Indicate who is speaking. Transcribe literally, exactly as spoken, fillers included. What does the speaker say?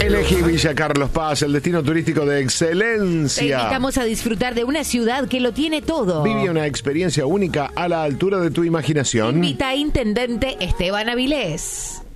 Speaker 1: Elegí Villa Carlos Paz, el destino turístico de
Speaker 2: Te
Speaker 1: excelencia.
Speaker 2: invitamos a disfrutar de una ciudad que lo tiene todo.
Speaker 1: Vive una experiencia única a la altura de tu imaginación.
Speaker 2: Invita a Intendente Esteban Avilés.